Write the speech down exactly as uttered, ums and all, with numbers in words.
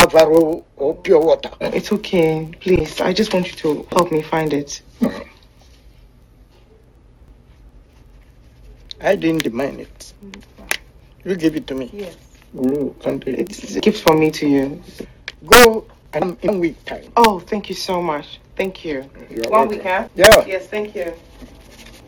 Avaro or pure water. It's okay. Please, I just want you to help me find it. Mm. I didn't demand it. You give it to me. Yes. Ooh, it's a gift from me to you. Go and in week time. Oh, thank you so much. Thank you. You're One welcome. week, huh? Yeah. Yes, thank you.